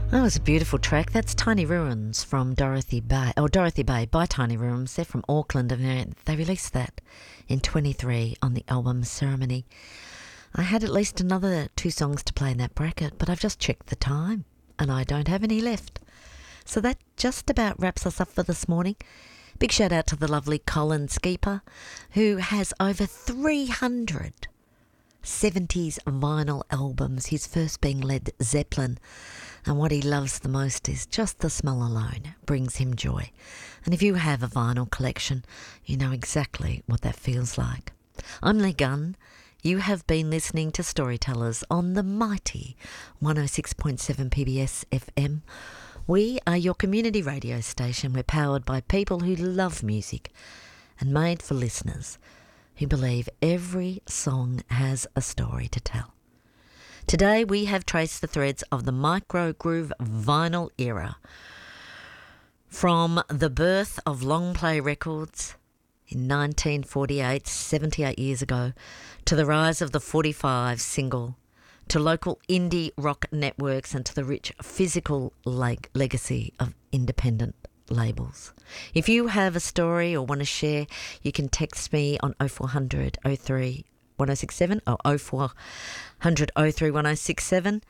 That was a beautiful track. That's Tiny Ruins from Dorothy Bay by Tiny Ruins. They're from Auckland and they released that in 23 on the album Ceremony. I had at least another 2 songs to play in that bracket, but I've just checked the time and I don't have any left. So that just about wraps us up for this morning. Big shout out to the lovely Colin Skeeper, who has over 300 70s vinyl albums, his first being Led Zeppelin. And what he loves the most is just the smell alone brings him joy. And if you have a vinyl collection, you know exactly what that feels like. I'm Lee Gunn. You have been listening to Storytellers on the mighty 106.7 PBS FM. We are your community radio station. We're powered by people who love music and made for listeners who believe every song has a story to tell. Today we have traced the threads of the micro groove vinyl era, from the birth of long play records in 1948, 78 years ago, to the rise of the 45 single, to local indie rock networks, and to the rich physical legacy of independent labels. If you have a story or want to share, you can text me on 0400 03 1067 or 0400 03 1067,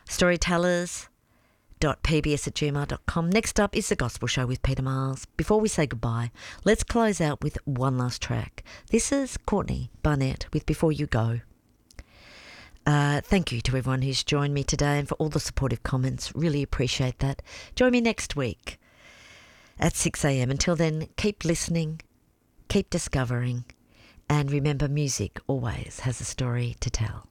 storytellers.pbs@gmail.com. Next up is The Gospel Show with Peter Miles. Before we say goodbye, let's close out with one last track. This is Courtney Barnett with Before You Go. Thank you to everyone who's joined me today and for all the supportive comments. Really appreciate that. Join me next week at 6 a.m. Until then, keep listening, keep discovering, and remember, music always has a story to tell.